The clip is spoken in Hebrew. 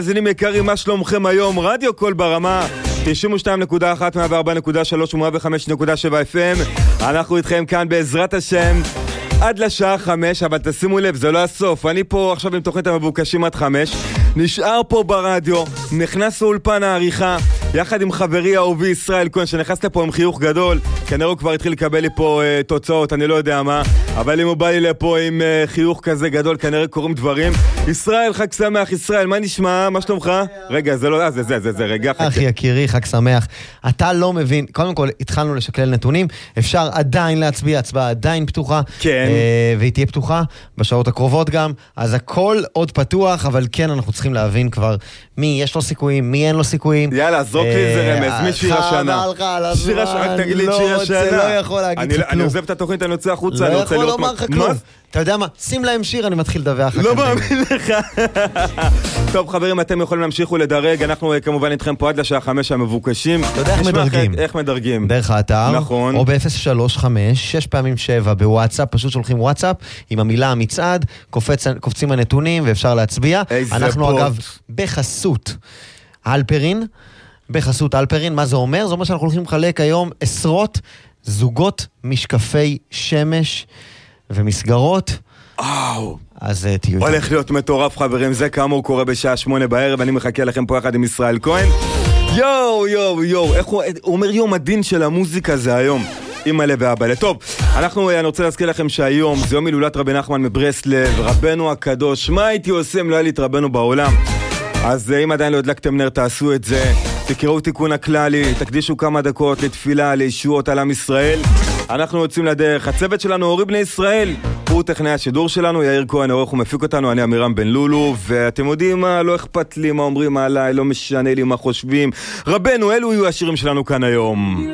מאזינים יקרים, מה שלומכם היום? רדיו קול ברמה 92.1, 104.3 ו105.7 FM. אנחנו איתכם כאן בעזרת השם עד לשעה 5, אבל תשימו לב, זה לא הסוף. אני פה עכשיו עם תוכנית המבוקשים עד 5, נשאר פה ברדיו, נכנס לאולפן העריכה יחד עם חברי האהובי ישראל כהן, שנכנס לפה עם חיוך גדול. כנראה הוא כבר התחיל לקבל לי פה תוצאות, אני לא יודע מה, אבל אם הוא בא לי לפה עם חיוך כזה גדול, כנראה קוראים דברים. ישראל, חג שמח. ישראל, מה נשמע? מה שלומך? רגע, זה לא, זה רגע. אחי יקירי, חג שמח. אתה לא מבין, קודם כל התחלנו לשקלל נתונים, אפשר עדיין להצביע, הצבעה עדיין פתוחה, כן. והיא תהיה פתוחה בשעות הקרובות גם, אז הכל עוד פתוח, אבל כן אנחנו צריכים להבין כבר מי יש לו סיכויים, מי אין לו סיכויים. יאללה, זרוק לי איזה רמז, מי שיר השנה? שיר השנה, רק תגיד לי את שיר השנה. לא רוצה, לא יכול להגיד לך כלום. אני עוזב את התוכנית, אני יוצא החוצה, לא יכול לומר לך כלום. אתה יודע מה? שים להם שיר, אני מתחיל לדווח. לא מאמין לך. טוב חברים, אתם יכולים להמשיך ולדרג, אנחנו כמובן איתכם פה עד לשעה 5 המבוקשים. אתה יודע איך מדרגים? איך מדרגים? דרך האתר, נכון. או ב-035, 6 פעמים 7 בוואטסאפ, פשוט שולחים וואטסאפ עם המילה המצעד, קופצים הנתונים ואפשר להצביע. אנחנו אגב בחסות אלפרין, מה זה אומר? זה אומר שאנחנו הולכים לחלק היום עשרות זוגות משקפי שמש ומסגרות. אז תהיו איתנו. הולך להיות מטורף חברים, זה כאמור קורה בשעה 8 בערב, אני מחכה לכם פה יחד עם ישראל כהן. יואו, איך הוא אומר יום הדין של המוזיקה זה היום. אימא'לה ואבא'לה. טוב, אני רוצה להזכיר לכם שהיום זה יום הילולת רבי נחמן מברסלב, רבנו הקדוש. מה הייתי עושה אם לא היה לי את רבנו בעולם? אז אם עדיין לא הדלקתם נר, תעשו את זה. תקראו תיקון הכללי, תקדישו כמה דקות לתפילה, לישועות על עם ישראל. אנחנו יוצאים לדרך. הצוות שלנו, אורי בני ישראל, הוא טכנאי השידור שלנו, יאיר כהן, עורך ומפיק אותנו, אני אמירם בן לולו, ואתם יודעים מה, לא אכפת לי מה אומרים עליי, לא משנה לי מה חושבים. רבנו, אלו יהיו השירים שלנו כאן היום.